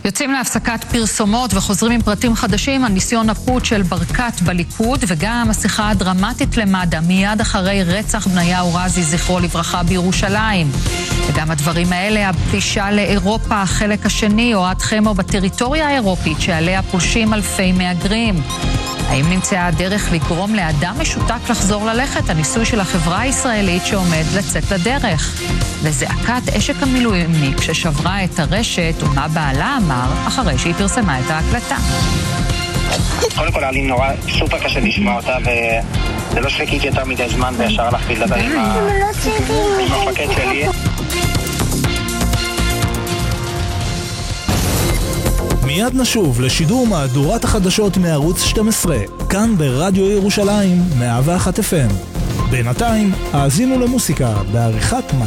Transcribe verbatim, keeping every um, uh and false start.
יוצאים להפסקת פרסומות וחוזרים עם פרטים חדשים על ניסיון הפוטש של ברקת בליכוד, וגם השיחה הדרמטית למד"א מיד אחרי רצח בניהו רזי זכרו לברכה בירושלים. וגם הדברים האלה, הפלישה לאירופה, החלק השני, או עד חמו בטריטוריה האירופית שעליה פולשים אלפי מהגרים. האם נמצאה הדרך לגרום לאדם משותק לחזור ללכת? הניסוי של החברה הישראלית שעומד לצאת לדרך. וזעקת אשק המילואימניק ששברה את הרשת, ומה בעלה אמר אחרי שהיא פרסמה את ההקלטה. קודם כל, היה לי נורא סופר קשה לשמוע אותה, וזה לא שחיכיתי יותר מדי זמן, וישר הלכתי לדבר עם המפקד שלי. מיד נשוב לשידור מהדורת החדשות מערוץ שתים עשרה, כאן ברדיו ירושלים מאה ואחת אף אם. בינתיים, האזינו למוסיקה בעריכת